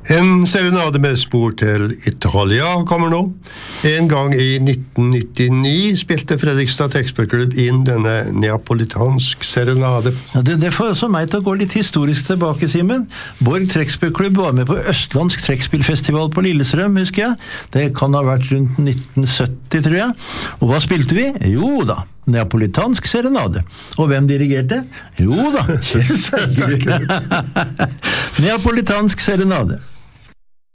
En serenade med spor til Italia kommer nå. En gang i 1999 spilte Fredrikstad trekkspillklubb inn denne neapolitansk serenade. Ja, det får også meg til å gå litt historisk tilbake, Simen. Borg trekkspillklubb var med på Østlandsk trekkspillfestival på Lillestrøm, husker jeg. Det kan ha vært rundt 1970, tror jeg. Og hva spilte vi? Jo da, neapolitansk serenade. Og hvem dirigerte? Jo da, Kjell Saugerud. Neapolitansk serenade.